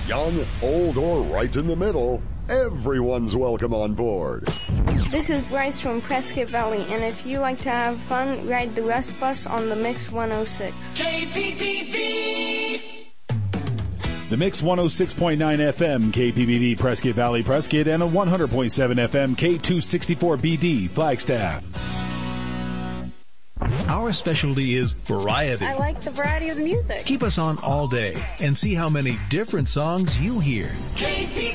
Young, old, or right in the middle, everyone's welcome on board. This is Bryce from Prescott Valley, and if you like to have fun, ride the Rest Bus on the Mix 106. KPPV! The Mix 106.9 FM, KPBD, Prescott Valley, Prescott, and a 100.7 FM, K264BD, Flagstaff. Our specialty is variety. I like the variety of the music. Keep us on all day and see how many different songs you hear. KPPV!